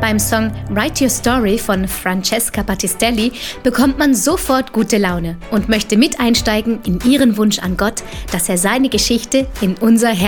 beim Song Write Your Story von Francesca Battistelli bekommt man sofort gute Laune und möchte mit einsteigen in ihren Wunsch an Gott, dass er seine Geschichte in unser Herz